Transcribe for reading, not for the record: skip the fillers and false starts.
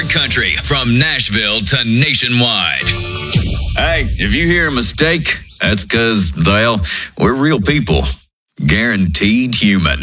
country from Nashville to nationwide. Hey, if you hear a mistake, that's because, well, we're real people. Guaranteed human.